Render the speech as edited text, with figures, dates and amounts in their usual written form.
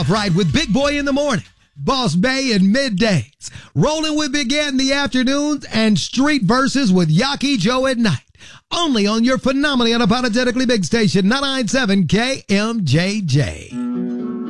Right with Big Boy in the morning, Boss Bay in middays, Rolling with Big Ant in the afternoons, and Street Verses with Yaki Joe at night. Only on your phenomenally unapologetically big station, 997 KMJJ.